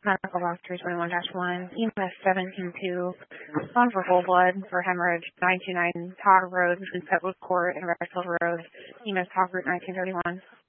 Medical box 321-1, EMS 722, on for whole blood for hemorrhage, 929 Todd Road between Petwood Court and Redfield Road, EMS Talk Route 1931.